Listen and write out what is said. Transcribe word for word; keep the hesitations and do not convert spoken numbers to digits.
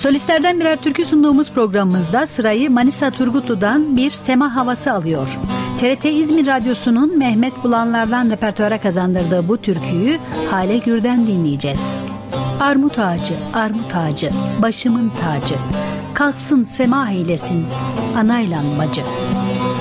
Solistlerden birer türkü sunduğumuz programımızda sırayı Manisa Turgutlu'dan bir sema havası alıyor. T R T İzmir Radyosu'nun Mehmet Bulanlar'dan repertuara kazandırdığı bu türküyü Hale Gür'den dinleyeceğiz. Armut ağacı, armut ağacı, başımın tacı, kalksın sema eylesin, anaylan bacı.